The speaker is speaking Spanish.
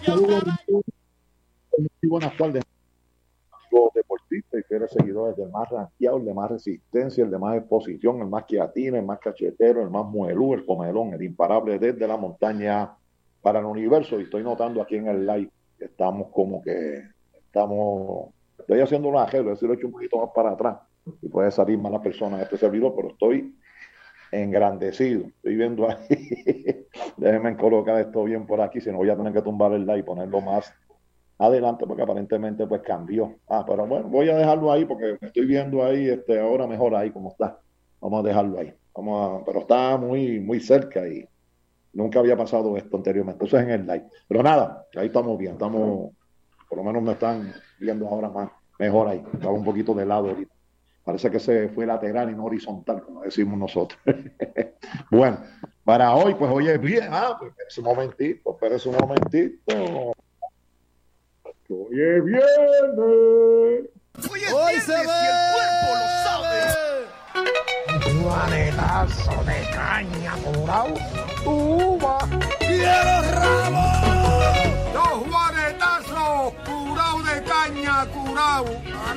Muy buenas tardes, amigos deportistas y fieles seguidores del más rankeado, el de más resistencia, el de más exposición, el más quiatina, el más cachetero, el más muelú, el comelón, el imparable desde la montaña para el universo. Y estoy notando aquí en el live que estoy haciendo un arreglo, es decir, lo he hecho un poquito más para atrás y puede salir mala persona en este servidor, pero estoy engrandecido. Estoy viendo ahí. Déjenme colocar esto bien por aquí, si no voy a tener que tumbar el live y ponerlo más adelante porque aparentemente pues cambió. Pero bueno, voy a dejarlo ahí porque estoy viendo ahí ahora mejor ahí como está. Vamos a dejarlo ahí. Pero está muy, muy cerca y nunca había pasado esto anteriormente. Entonces en el live. Pero nada, ahí estamos bien. Por lo menos me están viendo ahora más, mejor ahí. Estaba un poquito de lado ahorita. Parece que se fue lateral y no horizontal, como decimos nosotros. Bueno, para hoy, pues hoy es bien. Pues espérese un momentito. Hoy es viernes. Hoy se ve. Y el cuerpo lo sabe. Juanetazo de caña curao, uva. ¡Quiero rabo! Dos juanetazos curao de caña curao.